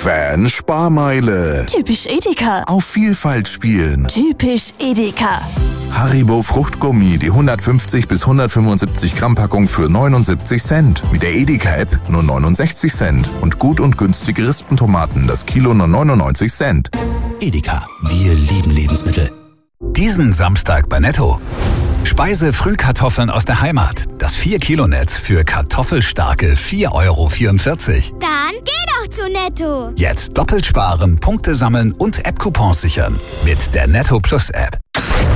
Fan-Sparmeile. Typisch Edeka. Auf Vielfalt spielen. Typisch Edeka. Haribo Fruchtgummi, die 150 bis 175 Gramm Packung für 79 Cent. Mit der Edeka-App nur 69 Cent. Und gut und günstige Rispentomaten, das Kilo nur 99 Cent. Edeka, wir lieben Lebensmittel. Diesen Samstag bei Netto. Speise-Frühkartoffeln aus der Heimat. Das 4-Kilo-Netz für kartoffelstarke 4,44 €. Dann geh doch zu Netto. Jetzt doppelt sparen, Punkte sammeln und App-Coupons sichern. Mit der Netto Plus App.